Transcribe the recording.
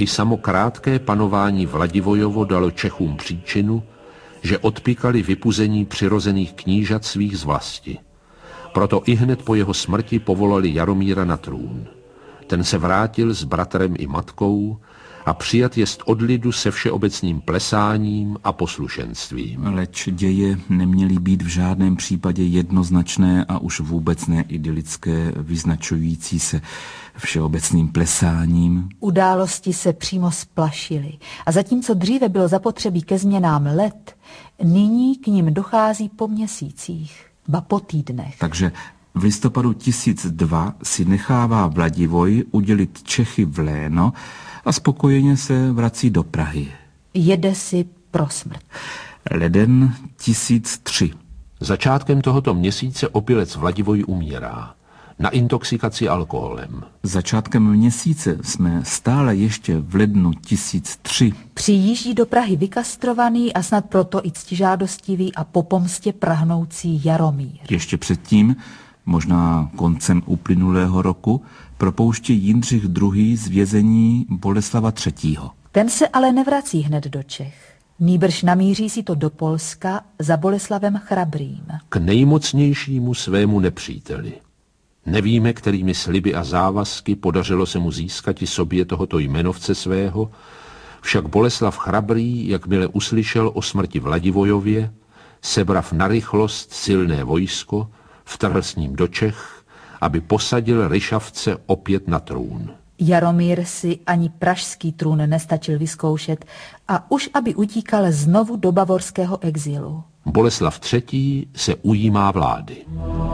I samo krátké panování Vladivojovo dalo Čechům příčinu, že odpíkali vypuzení přirozených knížat svých z vlasti. Proto ihned po jeho smrti povolali Jaromíra na trůn. Ten se vrátil s bratrem i matkou a přijat jest od lidu se všeobecným plesáním a poslušenstvím. Leč děje neměly být v žádném případě jednoznačné a už vůbec ne idylické, vyznačující se všeobecným plesáním. Události se přímo splašily a zatímco dříve bylo zapotřebí ke změnám let, nyní k nim dochází po měsících, ba po týdnech. Takže v listopadu 1002 si nechává Vladivoj udělit Čechy v léno a spokojeně se vrací do Prahy. Jede si pro smrt. Leden 1003. Začátkem tohoto měsíce opilec Vladivoj umírá. Na intoxikaci alkoholem. Začátkem měsíce jsme stále ještě v lednu 1003. Přijíždí do Prahy vykastrovaný a snad proto i ctižádostivý a po pomstě prahnoucí Jaromír. Ještě předtím, možná koncem uplynulého roku, propouští Jindřich II. Z vězení Boleslava III. Ten se ale nevrací hned do Čech. Nýbrž namíří si to do Polska za Boleslavem Chrabrým. K nejmocnějšímu svému nepříteli. Nevíme, kterými sliby a závazky podařilo se mu získat i sobě tohoto jmenovce svého, však Boleslav Chrabrý, jakmile uslyšel o smrti Vladivojově, sebrav narychlost silné vojsko, vtrhl s ním do Čech, aby posadil Ryšavce opět na trůn. Jaromír si ani pražský trůn nestačil vyzkoušet a už aby utíkal znovu do bavorského exilu. Boleslav III. se ujímá vlády.